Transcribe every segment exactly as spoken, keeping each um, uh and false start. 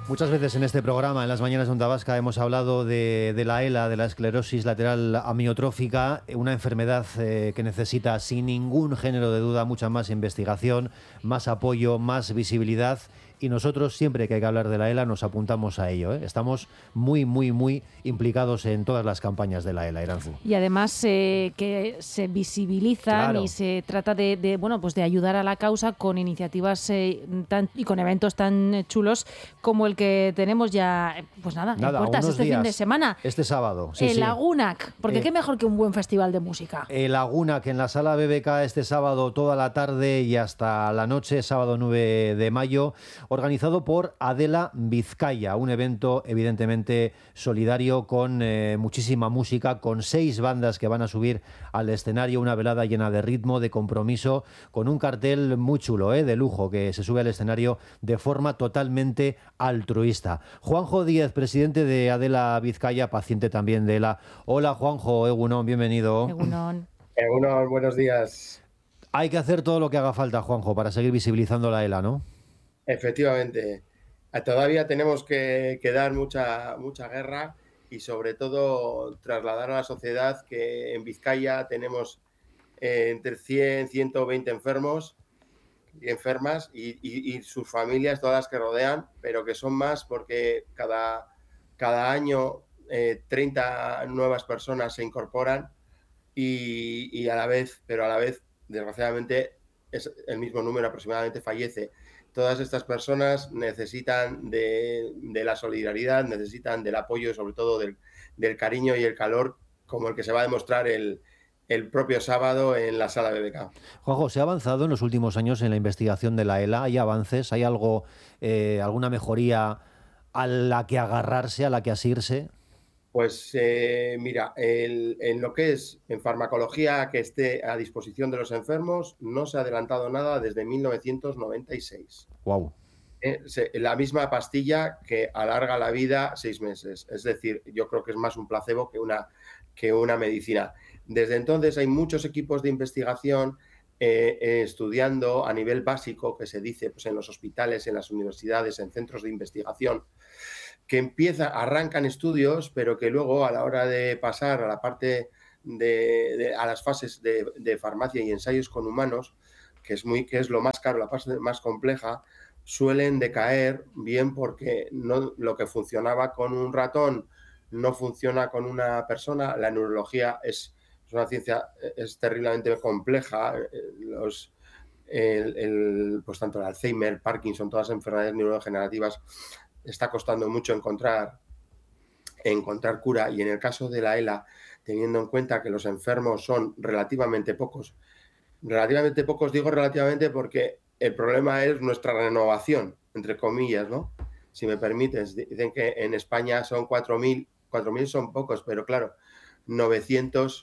Muchas veces en este programa, en las mañanas de Onda Vasca, hemos hablado de, de la ELA, de la esclerosis lateral amiotrófica, una enfermedad eh, que necesita, sin ningún género de duda, mucha más investigación, más apoyo, más visibilidad. Y nosotros, siempre que hay que hablar de la ELA, nos apuntamos a ello, ¿eh? Estamos muy, muy, muy implicados en todas las campañas de la ELA, Iranzu. Y además eh, que se visibilizan, claro, y se trata de, de, bueno, pues de ayudar a la causa con iniciativas eh, tan, y con eventos tan chulos como el que tenemos ya, pues nada, nada en puertas este días, fin de semana. Este sábado. Sí, el sí. Agunac, porque eh, qué mejor que un buen festival de música. El Agunac en la Sala B B K este sábado toda la tarde y hasta la noche, sábado nueve de mayo, organizado por Adela Vizcaya, un evento evidentemente solidario con eh, muchísima música, con seis bandas que van a subir al escenario, una velada llena de ritmo, de compromiso, con un cartel muy chulo, eh, de lujo, que se sube al escenario de forma totalmente altruista. Juanjo Díez, presidente de Adela Vizcaya, paciente también de ELA. Hola Juanjo, Egunon, bienvenido. Egunon. Egunon, buenos días. Hay que hacer todo lo que haga falta, Juanjo, para seguir visibilizando la ELA, ¿no? Efectivamente. Todavía tenemos que, que dar mucha, mucha guerra y sobre todo trasladar a la sociedad que en Vizcaya tenemos eh, entre cien, ciento veinte enfermos y enfermas y, y, y sus familias, todas las que rodean, pero que son más porque cada, cada año eh, treinta nuevas personas se incorporan y, y a la vez, pero a la vez, desgraciadamente, es el mismo número aproximadamente fallece. Todas estas personas necesitan de, de la solidaridad, necesitan del apoyo y sobre todo del, del cariño y el calor como el que se va a demostrar el, el propio sábado en la Sala B B K. Juanjo, ¿se ha avanzado en los últimos años en la investigación de la ELA? ¿Hay avances? ¿Hay algo, eh, alguna mejoría a la que agarrarse, a la que asirse? Pues eh, mira, el, en lo que es en farmacología que esté a disposición de los enfermos, no se ha adelantado nada desde mil novecientos noventa y seis. Wow. Eh, se, la misma pastilla que alarga la vida seis meses. Es decir, yo creo que es más un placebo que una, que una medicina. Desde entonces hay muchos equipos de investigación eh, eh, estudiando a nivel básico, que se dice pues, en los hospitales, en las universidades, en centros de investigación, que empieza, arrancan estudios, pero que luego a la hora de pasar a la parte de, de a las fases de, de farmacia y ensayos con humanos, que es muy, que es lo más caro, la fase más compleja, suelen decaer bien porque no, lo que funcionaba con un ratón no funciona con una persona. La neurología es, es una ciencia es terriblemente compleja. Los, el, el, pues tanto el Alzheimer, Parkinson, todas las enfermedades neurodegenerativas está costando mucho encontrar, encontrar cura, y en el caso de la ELA, teniendo en cuenta que los enfermos son relativamente pocos, relativamente pocos digo relativamente porque el problema es nuestra renovación, entre comillas, ¿no? Si me permites, dicen que en España son cuatro mil, cuatro mil son pocos, pero claro, novecientos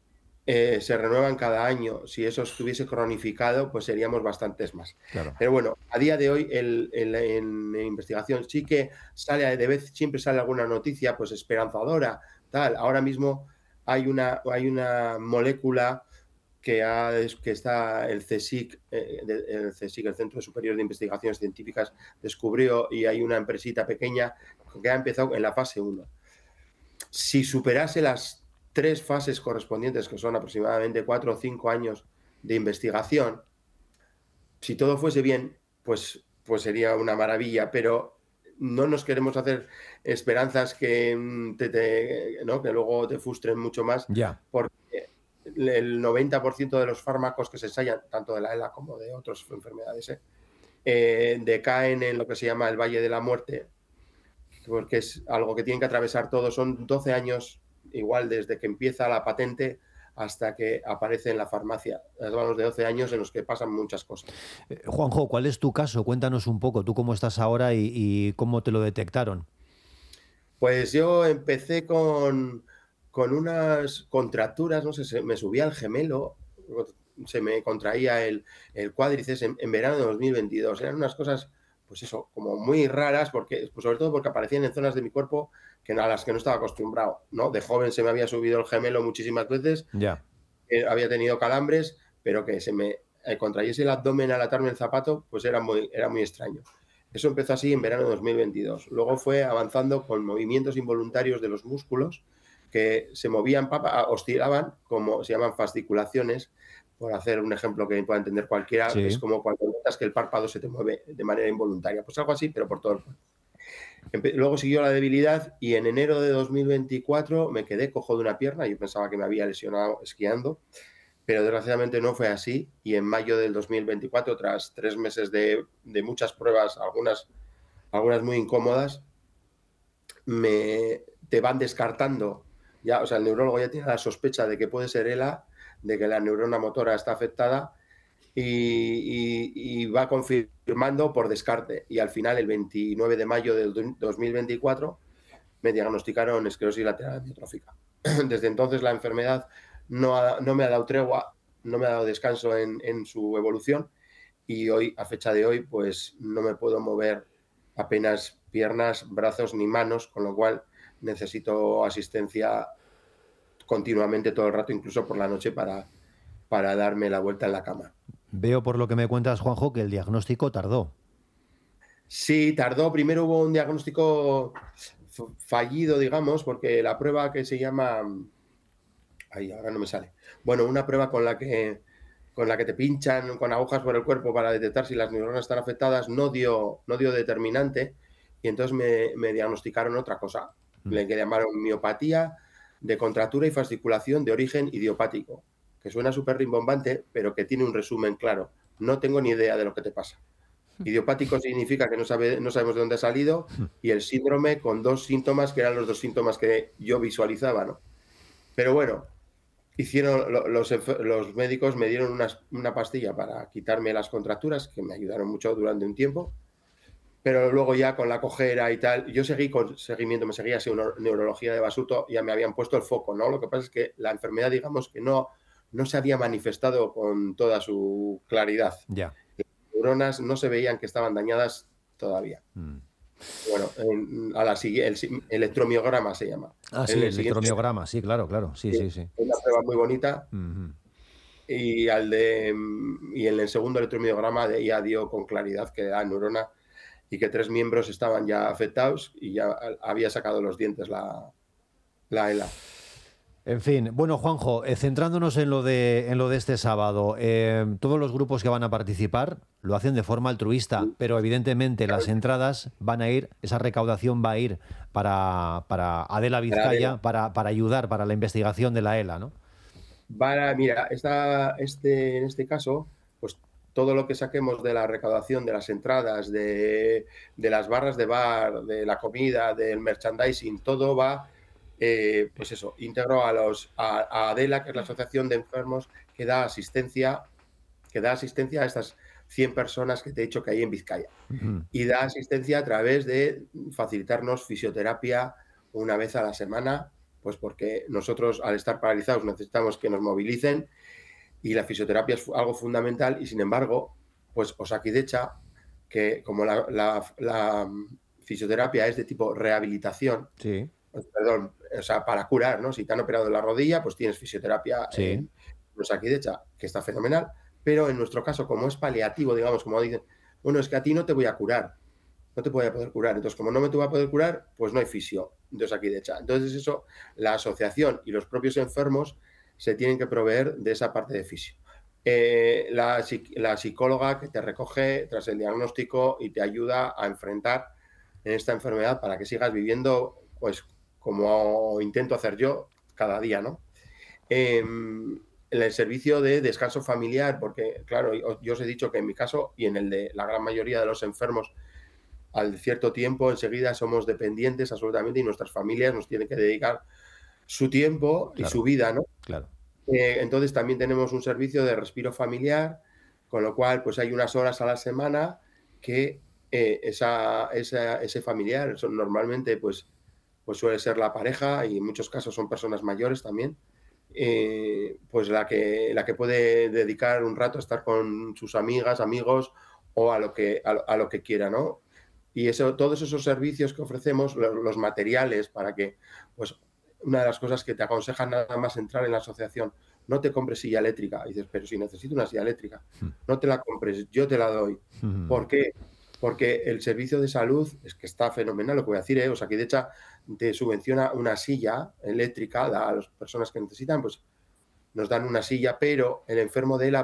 Eh, se renuevan cada año. Si eso estuviese cronificado, pues seríamos bastantes más. Claro. Pero bueno, a día de hoy el, el, en, en investigación sí que sale, de vez siempre sale alguna noticia pues esperanzadora, tal. Ahora mismo hay una, hay una molécula que, ha, que está el CSIC, eh, el CSIC, el Centro Superior de Investigaciones Científicas, descubrió, y hay una empresita pequeña que ha empezado en la fase uno. Si superase las tres fases correspondientes, que son aproximadamente cuatro o cinco años de investigación, si todo fuese bien, pues, pues sería una maravilla, pero no nos queremos hacer esperanzas que, te, te, ¿no? que luego te frustren mucho más, ya. porque el noventa por ciento de los fármacos que se ensayan, tanto de la ELA como de otras enfermedades, ¿eh? Eh, decaen en lo que se llama el Valle de la Muerte, porque es algo que tienen que atravesar todos. Son doce años igual desde que empieza la patente hasta que aparece en la farmacia. Hablamos de doce años en los que pasan muchas cosas. Eh, Juanjo, ¿cuál es tu caso? Cuéntanos un poco, tú cómo estás ahora y, y cómo te lo detectaron. Pues yo empecé con, con unas contracturas, no sé, se me subía el gemelo, se me contraía el, el cuádriceps en, en verano de dos mil veintidós. Eran unas cosas, pues eso, como muy raras, porque, pues sobre todo porque aparecían en zonas de mi cuerpo que a las que no estaba acostumbrado, ¿no? De joven se me había subido el gemelo muchísimas veces, ya. Eh, había tenido calambres, pero que se me eh, contrayese el abdomen al atarme el zapato, pues era muy, era muy extraño. Eso empezó así en verano de dos mil veintidós. Luego fue avanzando con movimientos involuntarios de los músculos que se movían, oscilaban, como se llaman fasciculaciones, por hacer un ejemplo que pueda entender cualquiera, sí. Es como cuando notas que el párpado se te mueve de manera involuntaria. Pues algo así, pero por todo el cuerpo. Luego siguió la debilidad y en enero de dos mil veinticuatro me quedé cojo de una pierna. Yo pensaba que me había lesionado esquiando, pero desgraciadamente no fue así. Y en mayo del dos mil veinticuatro, tras tres meses de, de muchas pruebas, algunas, algunas muy incómodas, me, te van descartando. Ya, o sea, el neurólogo ya tiene la sospecha de que puede ser E L A, de que la neurona motora está afectada y, y, y va confirmando por descarte. Y al final, el veintinueve de mayo del dos mil veinticuatro, me diagnosticaron esclerosis lateral amiotrófica. Desde entonces la enfermedad no, ha, no me ha dado tregua, no me ha dado descanso en, en su evolución y hoy, a fecha de hoy, pues no me puedo mover apenas piernas, brazos ni manos, con lo cual necesito asistencia continuamente todo el rato, incluso por la noche, para, para darme la vuelta en la cama. Veo por lo que me cuentas, Juanjo, que el diagnóstico tardó. Sí, tardó. Primero hubo un diagnóstico fallido, digamos, porque la prueba que se llama... Ay, ahora no me sale. Bueno, una prueba con la que con la que te pinchan con agujas por el cuerpo para detectar si las neuronas están afectadas, no dio, no dio determinante y entonces me, me diagnosticaron otra cosa. Mm. Le llamaron miopatía de contractura y fasciculación de origen idiopático, que suena súper rimbombante, pero que tiene un resumen claro. No tengo ni idea de lo que te pasa. Idiopático significa que no, sabe, no sabemos de dónde ha salido y el síndrome con dos síntomas que eran los dos síntomas que yo visualizaba, ¿no? Pero bueno, hicieron los, los médicos me dieron una, una pastilla para quitarme las contracturas, que me ayudaron mucho durante un tiempo, pero luego ya con la cojera y tal, yo seguí con seguimiento, me seguía así una neurología de Basurto, ya me habían puesto el foco, ¿no? Lo que pasa es que la enfermedad, digamos que no, no se había manifestado con toda su claridad. Ya. Las neuronas no se veían que estaban dañadas todavía. Mm. Bueno, en, a la siguiente, el electromiograma se llama. Ah, sí, el, el electromiograma, sí, claro, claro, sí, sí, sí. Es una prueba muy bonita. Uh-huh. Y al de y en el segundo electromiograma de ya dio con claridad que era neurona y que tres miembros estaban ya afectados y ya había sacado los dientes la, la E L A. En fin, bueno, Juanjo, eh, centrándonos en lo de en lo de este sábado, eh, todos los grupos que van a participar lo hacen de forma altruista, sí. Pero evidentemente claro. Las entradas van a ir, esa recaudación va a ir para, para Adela Vizcaya, para, para ayudar para la investigación de la E L A, ¿no? Para, mira, esta, este, en este caso, pues todo lo que saquemos de la recaudación de las entradas, de, de las barras de bar, de la comida, del merchandising, todo va... Eh, pues eso, íntegro a los a, a Adela, que es la asociación de enfermos que da asistencia, que da asistencia a estas cien personas que te he dicho que hay en Vizcaya. Uh-huh. Y da asistencia a través de facilitarnos fisioterapia una vez a la semana, pues porque nosotros al estar paralizados necesitamos que nos movilicen y la fisioterapia es algo fundamental y sin embargo, pues Osakidecha, que como la, la, la fisioterapia es de tipo rehabilitación, sí. Perdón, o sea, para curar, ¿no? Si te han operado la rodilla, pues tienes fisioterapia sí. en Osakidecha, que está fenomenal, pero en nuestro caso, como es paliativo, digamos, como dicen, bueno, es que a ti no te voy a curar, no te voy a poder curar, entonces como no me te voy a poder curar, pues no hay fisio de Osakidecha. Entonces eso, la asociación y los propios enfermos se tienen que proveer de esa parte de fisio. Eh, la, la psicóloga que te recoge tras el diagnóstico y te ayuda a enfrentar en esta enfermedad para que sigas viviendo, pues, como intento hacer yo cada día, ¿no? Eh, en el servicio de descanso familiar, porque, claro, yo, yo os he dicho que en mi caso y en el de la gran mayoría de los enfermos, al cierto tiempo, enseguida somos dependientes absolutamente y nuestras familias nos tienen que dedicar su tiempo claro, y su vida, ¿no? Claro. Eh, entonces también tenemos un servicio de respiro familiar, con lo cual, pues hay unas horas a la semana que eh, esa, esa, ese familiar son normalmente, pues, pues suele ser la pareja y en muchos casos son personas mayores también, eh, pues la que, la que puede dedicar un rato a estar con sus amigas, amigos o a lo que, a, a lo que quiera, ¿no? Y eso, todos esos servicios que ofrecemos, los, los materiales para que, pues una de las cosas que te aconsejan nada más entrar en la asociación, no te compres silla eléctrica. Y dices, pero si necesito una silla eléctrica, no te la compres, yo te la doy. ¿Por qué? porque el servicio de salud es que está fenomenal, lo que voy a decir, ¿eh? O sea, que de hecho te subvenciona una silla eléctrica a las personas que necesitan, pues nos dan una silla, pero el enfermo de ELA